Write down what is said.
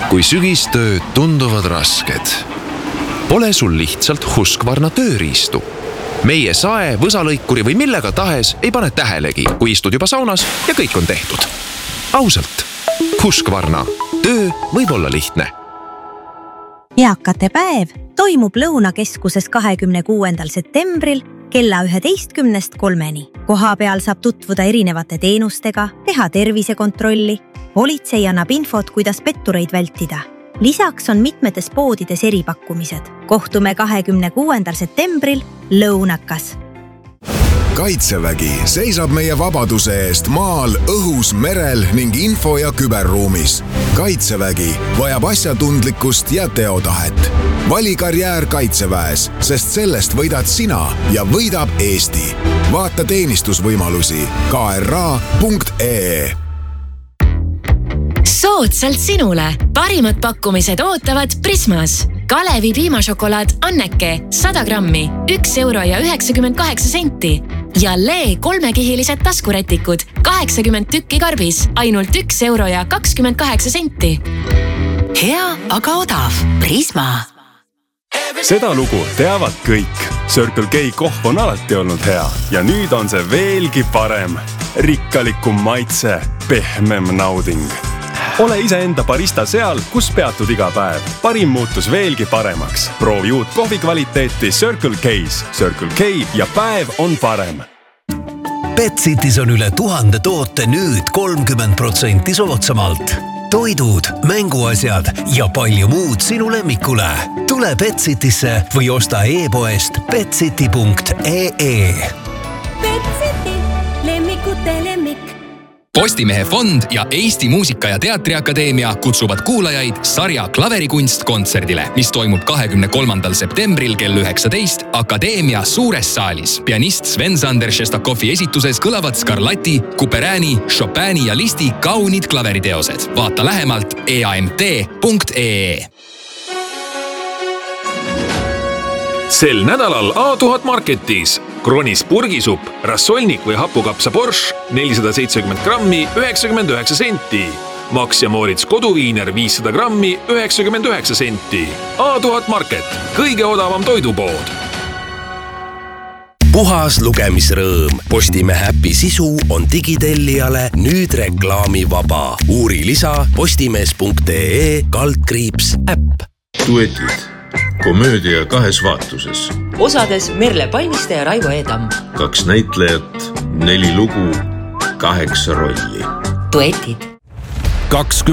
kui sügistööd tunduvad rasked. Pole sul lihtsalt Husqvarna tööriistu. Meie sae, võsalõikuri või millega tahes ei pane tähelegi, kui istud juba saunas ja kõik on tehtud. Ausalt, Husqvarna. Töö võib olla lihtne. Eakate päev toimub Lõunakeskuses 26. septembril kella 11:03. Koha peal saab tutvuda erinevate teenustega, teha tervisekontrolli. Politsei annab infot, kuidas pettureid vältida. Lisaks on mitmetes poodides eripakkumised. Kohtume 26. septembril Lõunakas. Kaitsevägi seisab meie vabaduse eest maal, õhus, merel ning info- ja küberruumis. Kaitsevägi vajab asjatundlikkust ja teotahet. Vali karjäär Kaitseväes, sest sellest võidad sina ja võidab Eesti. Vaata teenistusvõimalusi kra.ee. Soodsalt sinule. Parimad pakkumised ootavad Prismas. Kalevi piimašokolaad Anneke 100 grammi, 1 euro ja 98 senti. Ja Lee 3-kihilised taskurätikud 80 tükki karbis, ainult 1 euro ja 28 senti. Hea, aga odav. Prisma. Seda lugu teavad kõik. Circle K kohv on alati olnud hea ja nüüd on see veelgi parem. Rikkalikum maitse, pehmem nauding. Ole iseenda barista seal, kus peatud iga päev. Parim muutus veelgi paremaks. Proovi uut kohvi kvaliteeti Circle K's. Circle K ja päev on parem. Betcitis on üle 1000 toote nüüd 30% soodsamalt. Toidud, mänguasjad ja palju muud sinu lemmikule. Tule Betcitisse või osta e-poest betciti.ee. Betciti, lemmikute lemmik. Postimehe fond ja Eesti Muusika- ja Teatriakadeemia kutsuvad kuulajaid sarja Klaverikunst kontserdile, mis toimub 23. septembril kell 19 Akadeemia suures saalis. Pianist Sven-Sander Šestakovi esituses kõlavad Scarlatti, Couperini, Chopini ja Listi kaunid klaveriteosed. Vaata lähemalt eamt.ee. Sel nädalal A1000 Marketis Kronis purgisupp, rassolnik või hapukapsa borš 470 grammi 99 senti. Max ja Moritz koduviiner 500 grammi 99 senti. A1000 Market, kõige odavam toidupood. Puhas lugemisrõõm. Postimehe äpi sisu on digitellijale nüüd reklaamivaba. Uuri lisa postimees.ee/äpp. Duetid. Komöödia 2 vaatuses. Osades Merle Palmiste ja Raivo Eedam. 2 näitlejat, 4 lugu, 8 rolli. Duetid.